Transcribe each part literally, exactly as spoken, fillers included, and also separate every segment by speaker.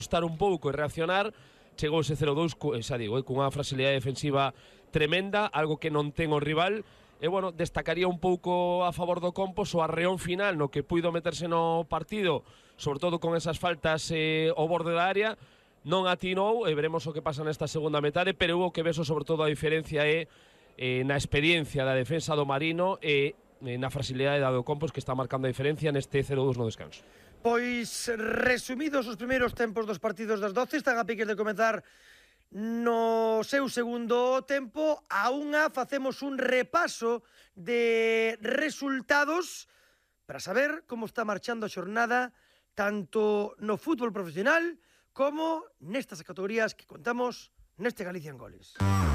Speaker 1: estar un pouco e reaccionar, chegou ese cero dous, xa digo, eh, cunha fragilidade defensiva tremenda, algo que non ten o rival. E, bueno, destacaría un pouco a favor do Compos o arreón final no que puido meterse no partido, sobre todo con esas faltas eh, ao borde da área. Non atinou, e veremos o que pasa nesta segunda metade, pero hubo que veso sobre todo a diferencia é eh, na experiencia da defensa do Marino e eh, na fragilidade da do Compos, que está marcando a diferencia neste cero dous no descanso.
Speaker 2: Pois, resumidos os primeiros tempos dos partidos das doce, están a piques de comenzar no seu segundo tempo. A unha facemos un repaso de resultados para saber como está marchando a xornada tanto no fútbol profesional como nestas categorías que contamos neste Galicia en Goles.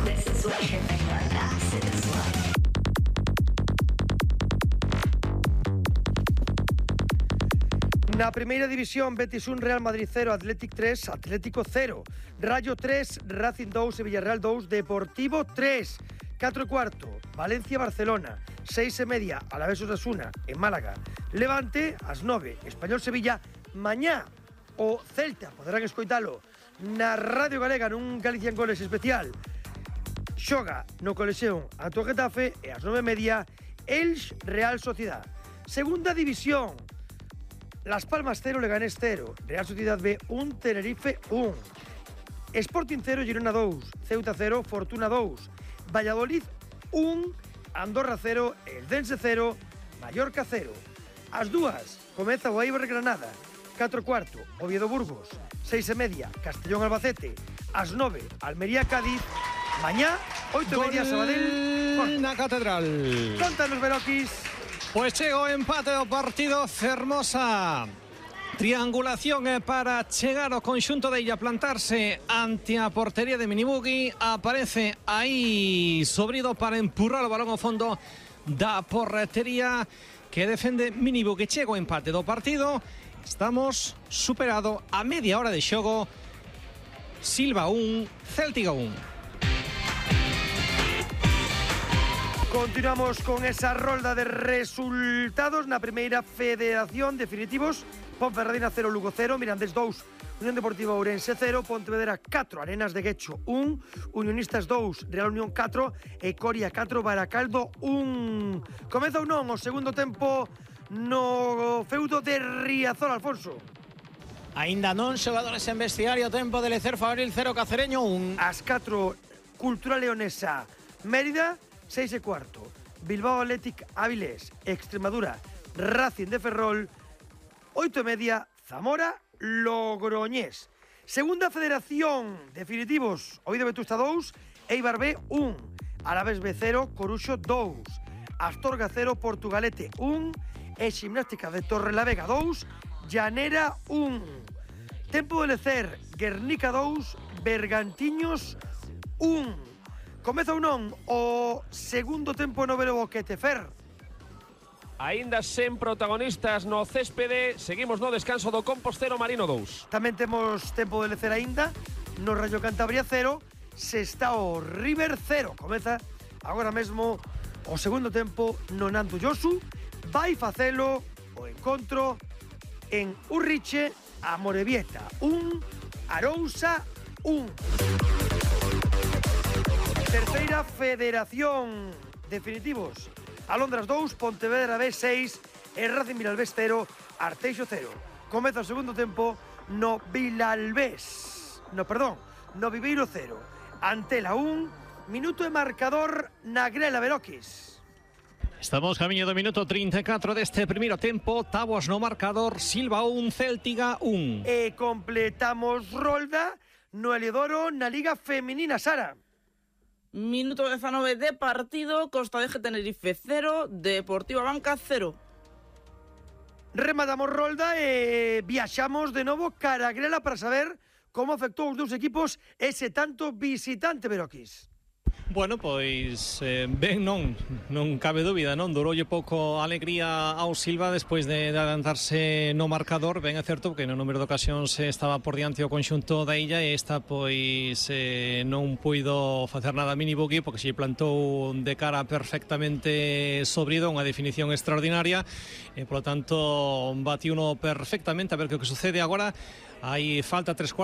Speaker 2: Na primeira división, Betis un, Real Madrid cero, Athletic tres, Atlético cero, Rayo tres, Racing dos e Villarreal dos, Deportivo tres, catro e cuarto, Valencia-Barcelona, seis e media, Alavés Osasuna, en Málaga, Levante, ás nove, Español-Sevilla, mañá o Celta, poderán escoitalo na Radio Galega nun Galicia en Goles especial, xoga no Coliseum ante o Getafe e ás nove e media, Elx Real Sociedad. Segunda división, Las Palmas cero, Leganés cero, Real Sociedad B un, Tenerife un, Sporting cero, Girona dos, Ceuta cero, Fortuna dos, Valladolid un, Andorra cero, Eldense cero, Mallorca cero. As dúas, comeza o Eibar Granada, catro e cuarto, Oviedo Burgos, seis e media, Castellón Albacete, ás nove, Almería Cádiz, mañá, oito e media, Sabadell,
Speaker 3: na Catedral.
Speaker 2: Contanos, Beroquis.
Speaker 3: Pues chega o empate do partido, fermosa triangulación para chegar ao conxunto de ella, plantarse ante a portería de Minibugui. Aparece aí Sobrido para empurrar o balón ao fondo da portería que defende Minibugui. Chega o empate do partido, estamos superado a media hora de xogo. Silva un, Céltiga un.
Speaker 2: Continuamos con esa rolda de resultados na primeira federación definitivos. Ponferradina cero, Lugo cero, Mirandés dous, Unión Deportiva Ourense cero, Pontevedra catro, Arenas de Guecho un, Unionistas dous, Real Unión catro e Coria catro, Baracaldo un. Comeza ou non o segundo tempo no feudo de Riazor, Alfonso?
Speaker 4: Aínda non, xogadores en vestiario, tempo de Lecer Fabril cero, Cacereño un.
Speaker 2: As catro, Cultura Leonesa Mérida, seis e cuarto, Bilbao Athletic Áviles, Extremadura, Racing de Ferrol, oito e media, Zamora Logroñés. Segunda federación, definitivos, Oviedo Vetusta dous, Eibar B un, Alavés B cero, Coruxo dous, Astorga cero, Portugalete un e Ximnástica de Torrelavega dous, Llanera un. Tempo de Lecer, Guernica dous, Bergantiños un. Comeza ou non o segundo tempo no Velo Boquete, Fer?
Speaker 1: Aínda sen protagonistas no céspede, seguimos no descanso do Compos cero, Marino dous.
Speaker 2: Tamén temos tempo de lecer aínda no Rayo Cantabria cero, Sestao River cero. Comeza agora mesmo o segundo tempo no Nando Josu. Vai facelo o encontro en Urriche, Amorebieta un, Arousa un. Terceira federación, definitivos, Alondras dous, Pontevedra B seis e Racing Vilalbés cero, Arteixo cero. Comeza o segundo tempo no Vilalbés, no, perdón, no Viveiro cero, Antela un, minuto e marcador na grela, Beroquis.
Speaker 3: Estamos camiño do minuto trinta e catro deste primeiro tempo, táboas no marcador, Silva un, Céltiga un.
Speaker 2: E completamos rolda no Eliodoro na Liga Feminina, Sara.
Speaker 5: Minuto dezanove de partido, Costa de Tenerife cero, Deportivo Abanca cero.
Speaker 2: Rematamos rolda e viaxamos de novo cara a grela para saber como afectou os dous equipos ese tanto visitante, Beroquis.
Speaker 3: Bueno, pois eh, ben non, non cabe dúbida, non? Duroulle pouco alegría ao Silva despois de, de adelantarse no marcador. Ben é certo que no número de ocasións estaba por diante o conxunto da illa e esta pois eh, non puido facer nada a Minibugui porque se plantou de cara perfectamente Sobrido, unha definición extraordinaria e polo tanto batiuno perfectamente. A ver que o que sucede agora. Hai falta tres cuartos.